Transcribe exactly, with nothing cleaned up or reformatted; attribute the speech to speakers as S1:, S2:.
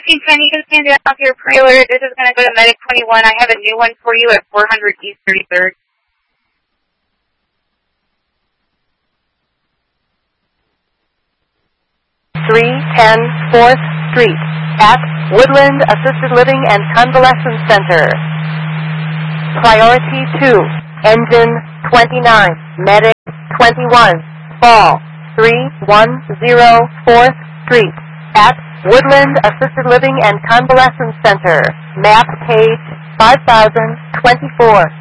S1: asking, can you just hand it off your trailer? This is going to go to Medic twenty-one. I have a new one for you at four hundred East thirty-third.
S2: three ten fourth Street at Woodland Assisted Living and Convalescent Center. Priority two, Engine twenty-nine, Medic twenty-one, Fall three one zero fourth Street at Woodland Assisted Living and Convalescent Center. Map page five thousand twenty-four.